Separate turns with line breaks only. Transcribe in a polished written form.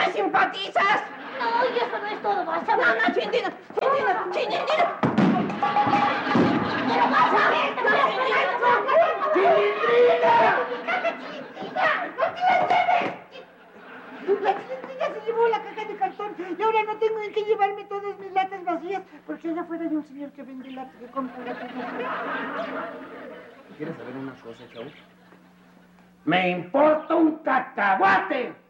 me simpatizas?
No, y eso no es todo, vas a ver.
No, Chindina.
Pero vas a ver, te voy a poner.
¡Chilindrina!
¡No te lleves!
La Chilindrina se llevó la caja de cartón y ahora no tengo en qué llevarme todas mis latas vacías porque allá afuera hay un señor que vende latas, que compra latas vacías.
¿Quieres saber una cosa, chavo? Me importa un cacahuate